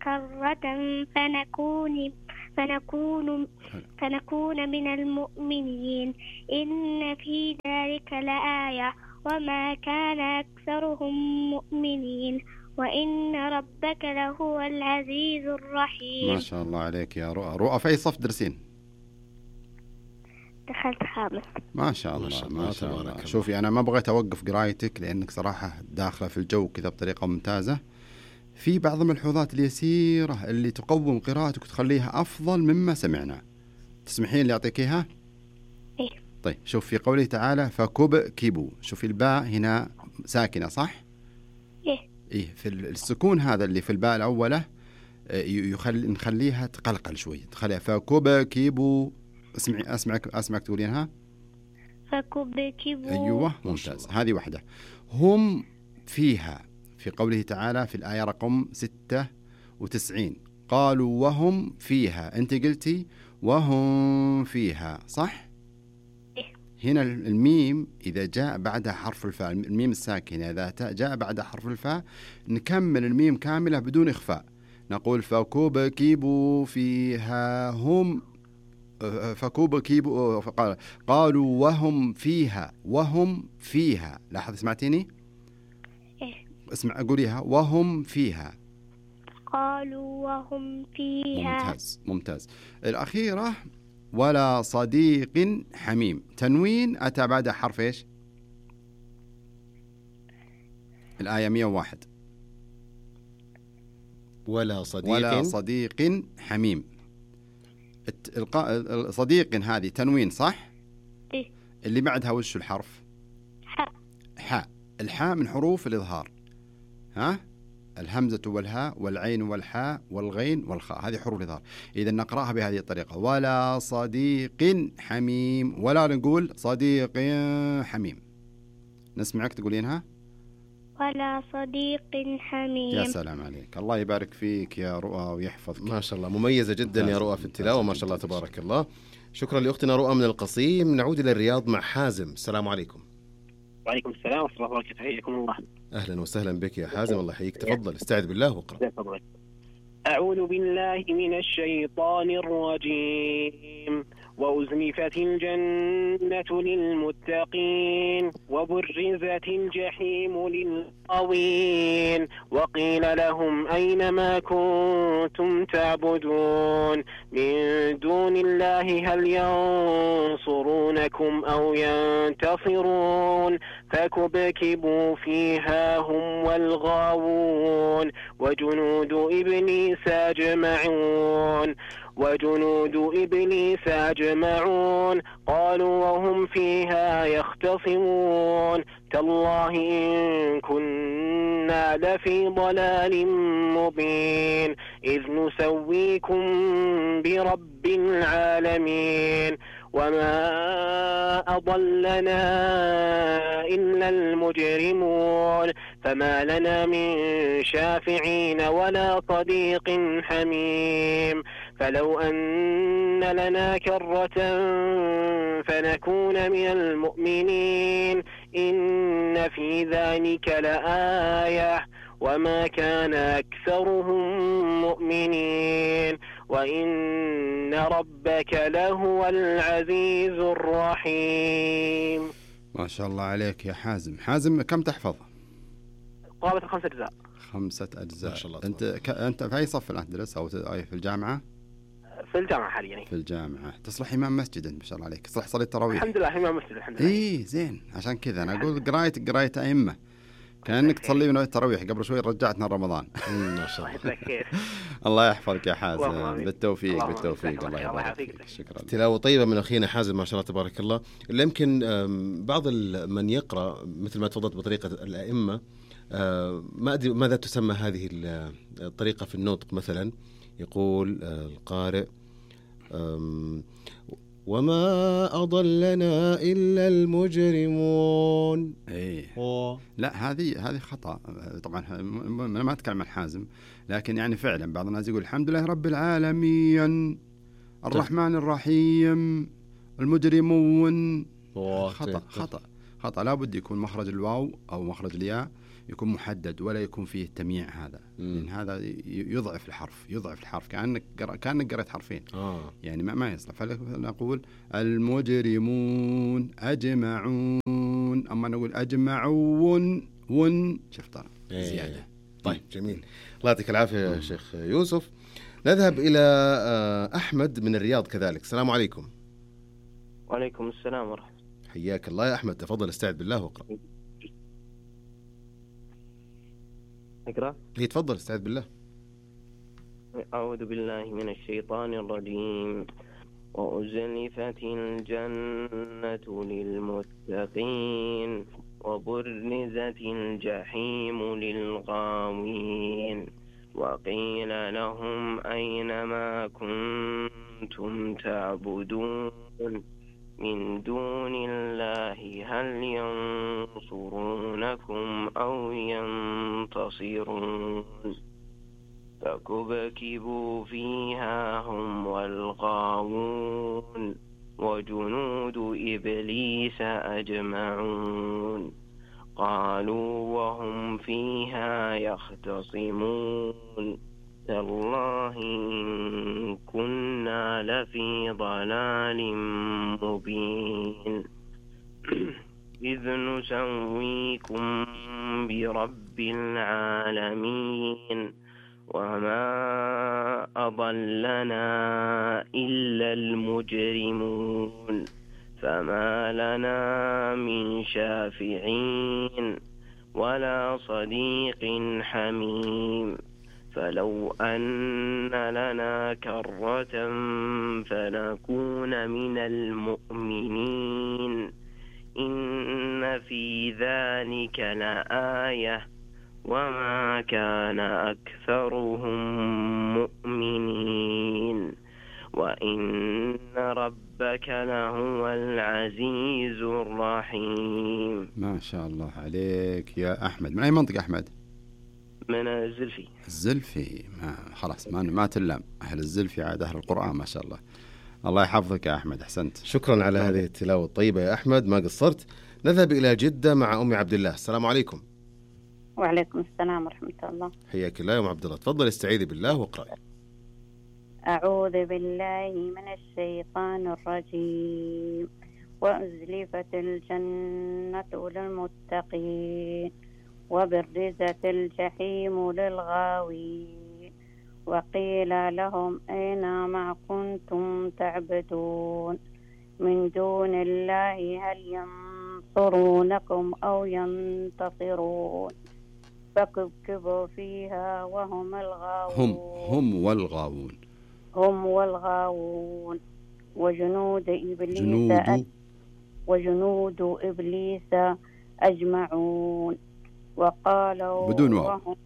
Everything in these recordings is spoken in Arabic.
كرة فنكون من المؤمنين إن في ذلك لآية وما كان أكثرهم مؤمنين وإن ربك لهو العزيز الرحيم. ما شاء الله عليك يا رؤى. رؤى في أي صف تدرسين؟ دخلت خامس. ما شاء الله ما شاء الله. شوفي أنا ما بغيت أوقف قرايتك لأنك صراحة داخلة في الجو كذا بطريقة ممتازة. في بعض الملحوظات اليسيرة اللي تقوم قراءتك وتخليها أفضل مما سمعنا، تسمحين لي أعطيكيها؟ إيه. طيب شوف في قوله تعالى فكبكبوا، شوفي الباء هنا ساكنة صح؟ إيه في السكون هذا اللي في الباء الأولى نخليها تقلقل شوي، تخليها فكبكبوا. أسمعك تقولينها فكبكبوا. أيوة ممتاز. هذه واحدة. هم فيها في قوله تعالى في الآية رقم 96 قالوا وهم فيها، أنت قلتي وهم فيها صح؟ هنا الميم إذا جاء بعدها حرف الفاء، الميم الساكنة إذا جاء بعدها حرف الفاء نكمل الميم كاملة بدون إخفاء، نقول فكبكبوا فيها هم فكبكبوا قالوا وهم فيها وهم فيها. لاحظ سمعتيني؟ اسمع قوليها وهم فيها. قالوا وهم فيها. ممتاز. الأخيرة ولا صديق حميم، تنوين أتى بعد حرف إيش؟ الآية 101 ولا صديق حميم. صديق هذه تنوين صح؟ إيه. اللي بعدها وش الحرف؟ حاء. الحاء من حروف الإظهار، ها؟ الهمزة والهاء والعين والحاء والغين والخاء، هذه حروف الإظهار. إذا نقرأها بهذه الطريقة ولا صديق حميم، ولا نقول صديق حميم. نسمعك تقولينها ولا صديق حميم. يا سلام عليك، الله يبارك فيك يا رؤى ويحفظك. ما شاء الله مميزة جدا يا رؤى في التلاوة ما شاء الله تبارك الله. شكرا لأختنا رؤى من القصيم. نعود إلى الرياض مع حازم. السلام عليكم. وعليكم السلام ورحمة الله وبركاته. حياكم الله. أهلا وسهلا بك يا حازم، الله يحييك. تفضل استعذ بالله واقرأ. أعوذ بالله من الشيطان الرجيم. وأزلفت الجنة للمتقين وبرزت الجحيم للغاوين وقيل لهم أين ما كنتم تعبدون من دون الله هل ينصرونكم أو ينتصرون فكبكبوا فيها هم والغاوون وجنود إبليس أجمعون قالوا وهم فيها يختصمون تالله إن كنا لفي ضلال مبين إذ نسويكم برب العالمين وما أضلنا إلا المجرمون فما لنا من شافعين ولا صديق حميم فلو أن لنا كرة فنكون من المؤمنين إن في ذلك لآية وما كان أكثرهم مؤمنين وإن ربك لهو العزيز الرحيم. ما شاء الله عليك يا حازم. حازم كم تحفظ؟ قرابة 5 أجزاء. 5 أجزاء. ما شاء الله. أنت في أي صف الآن تدرس أو في الجامعة؟ في الجامعة حاليا. في الجامعة. تصلح إمام مسجد ما شاء الله عليك. تصلح صلاة التراويح. الحمد لله إمام مسجد الحمد لله. إيه زين. عشان كذا أنا أقول قراية أئمة. كأنك تصلي من التراويح قبل شوي رجعتنا رمضان. ما شاء الله. الله يحفظك يا حازم. بالتوفيق الله يبارك فيك. شكرا. تلاوة طيبة من أخينا حازم ما شاء الله تبارك الله. اللي يمكن بعض من يقرأ مثل ما تفضلت بطريقة الأئمة ما أدري ماذا تسمى هذه الطريقة في النطق. مثلا يقول القارئ وما أضلنا إلا المجرمون. لا هذه خطأ طبعا. أنا ما أتكلم عن حازم، لكن يعني فعلا بعض الناس يقول الحمد لله رب العالمين الرحمن الرحيم المجرمون. خطأ. لا بد يكون مخرج الواو أو مخرج الياء يكون محدد ولا يكون فيه تمييع هذا، لأن هذا يضعف الحرف كأنك قرأت حرفين. يعني ما يصلح. فنقول المجرمون أجمعون، أما نقول أجمعون شوف ترى زيادة. طيب جميل، الله يعطيك العافية يا شيخ يوسف. نذهب إلى أحمد من الرياض كذلك. السلام عليكم. وعليكم السلام ورحمة الله. حياك الله يا أحمد، تفضل استعذ بالله واقرأ. اقرأ. تفضل استعذ بالله. أعوذ بالله من الشيطان الرجيم. وأزلفت الجنة للمتقين وبرزت الجحيم للغاوين وقيل لهم أين ما كنتم تعبدون من دون الله هل ينصرونكم أو ينتصرون فكبكبوا فيها هم والغاوون وجنود إبليس أجمعون قالوا وهم فيها يختصمون تالله إن كنا لفي ضلال مبين إذ نسويكم برب العالمين وما أضلنا إلا المجرمون فما لنا من شافعين ولا صديق حميم فلو أن لنا كرة فنكون من المؤمنين إن في ذلك لآية وما كان أكثرهم مؤمنين وإن ربك لهو العزيز الرحيم. ما شاء الله عليك يا أحمد. من أي منطقة أحمد؟ من الزلفي. الزلفي. خلاص ما تلام، أهل الزلفي عاد أهل القرآن ما شاء الله. الله يحفظك يا أحمد، أحسنت. شكرا على هذه التلاوة الطيبة يا أحمد، ما قصرت. نذهب إلى جدة مع أم عبد الله. السلام عليكم. وعليكم السلام ورحمة الله. حياك الله يا أم عبد الله، تفضل استعيذي بالله واقرأي. أعوذ بالله من الشيطان الرجيم. وأزلفت الجنة للمتقين وبرزت الجحيم للغاوين وقيل لهم أين ما كنتم تعبدون من دون الله هل ينصرونكم أو ينتصرون فكبكبوا فيها وهم الغاوون. هم والغاوون وجنود إبليس أجمعون وقالوا بدون واو.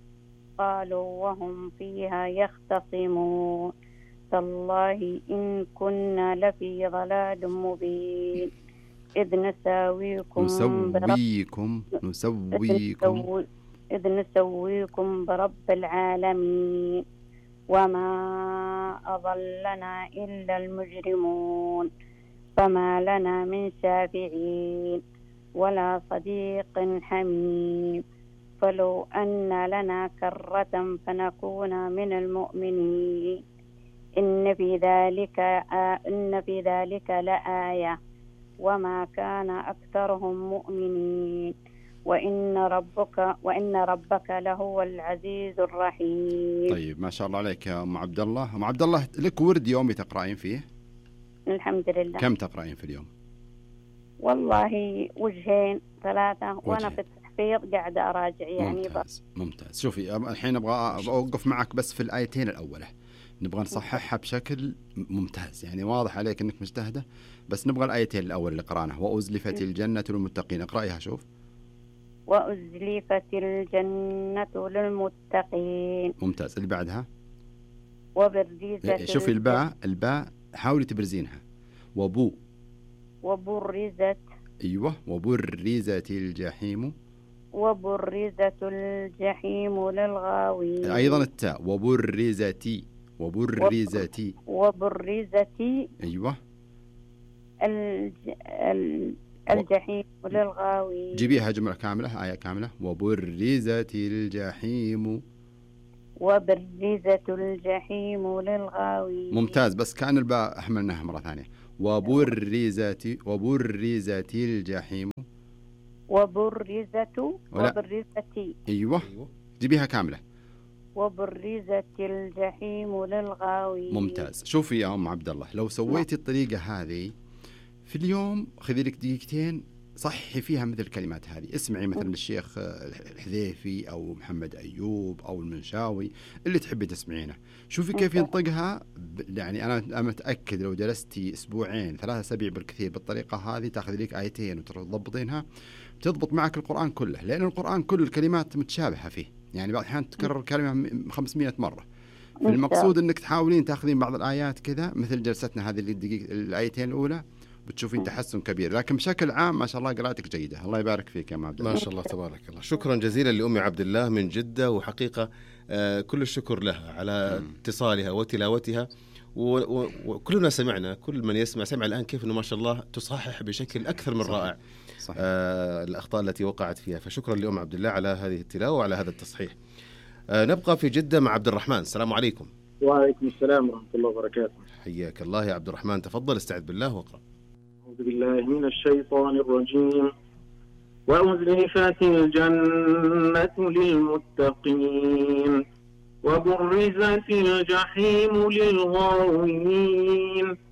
وهم فيها يختصمون تالله إن كنا لفي ضلال مبين إذ نسويكم برب العالمين وما أضلنا إلا المجرمون فما لنا من شافعين ولا صديق حميم فلو أن لنا كرة فنكون من المؤمنين إن في ذلك لآية وما كان أكثرهم مؤمنين وإن ربك لهو العزيز الرحيم. طيب ما شاء الله عليك يا أم عبد الله. أم عبد الله لك ورد يومي تقرأين فيه؟ الحمد لله. كم تقرأين في اليوم؟ والله 2 3 وأنا في التحفيظ قاعدة أراجع يعني. ممتاز. شوفي الحين أبغى أوقف معك بس في الآيتين الأولى، نبغى نصححها بشكل ممتاز، يعني واضح عليك أنك مجتهدة، بس نبغى الآيتين الأول اللي قرأناها. وأزلفت الجنة للمتقين، اقرأيها. شوف. وأزلفت الجنة للمتقين. ممتاز. اللي بعدها وبرزت. شوفي الباء حاولي تبرزينها. وبرزت. أيوة. وبرزت الجحيم. وبرزت الجحيم للغاوين. أيضا التاء. وبرزتي. وبرزتي. أيوة. الجحيم للغاوين. جيبيها جملة كاملة، آية كاملة. وبرزت الجحيم. وبرزت الجحيم للغاوين. ممتاز، بس كان الباء أحملناها مرة ثانية. وبرزت الجحيم. وبرزت. أيوة جيبيها كاملة. وبرزت الجحيم للغاوين. ممتاز. شوفي يا أم عبد الله، لو سويتي الطريقة هذه في اليوم، خذي لك دقيقتين صحي فيها مثل الكلمات هذه. اسمعي مثلا الشيخ الحذيفي أو محمد أيوب أو المنشاوي اللي تحبي تسمعينه، شوفي كيف ينطقها. يعني أنا متأكد لو جلستي أسبوعين 3 أسابيع بالكثير بالطريقة هذه، تأخذ لك آيتين وتضبطينها، تضبط معك القرآن كله، لأن القرآن كل الكلمات متشابهة فيه. يعني بعض الأحيان تكرر كلمة 500 مرة. المقصود أنك تحاولين تأخذين بعض الآيات كذا مثل جلستنا هذه الآيتين الأولى، بتشوفين تحسن كبير. لكن بشكل عام ما شاء الله قراءتك جيدة، الله يبارك فيك يا أم عبد الله. ما شاء الله تبارك الله. شكرا جزيلا لأم عبد الله من جدة، وحقيقة كل الشكر لها على اتصالها وتلاوتها. وكلنا سمعنا، كل من يسمع سمع الآن كيف أنه ما شاء الله تصحح بشكل أكثر من رائع الأخطاء التي وقعت فيها. فشكرا لأم عبد الله على هذه التلاوة وعلى هذا التصحيح. نبقى في جدة مع عبد الرحمن. السلام عليكم. وعليكم السلام ورحمة الله وبركاته. حياك الله يا عبد الرحمن، تفضل استعذ بالله واقرأ. أعوذ بالله من الشيطان الرجيم. وأزلفت الجنة للمتقين وبرزت الجحيم للغاوين